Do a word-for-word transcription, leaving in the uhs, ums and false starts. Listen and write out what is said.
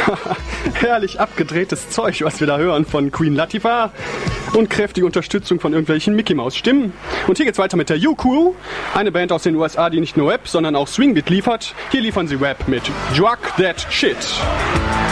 Herrlich abgedrehtes Zeug, was wir da hören von Queen Latifah. Und kräftige Unterstützung von irgendwelchen Mickey-Maus-Stimmen. Und hier geht's weiter mit der U-Crew, eine Band aus den U S A, die nicht nur Rap, sondern auch Swingbeat liefert. Hier liefern sie Rap mit Drug That Shit.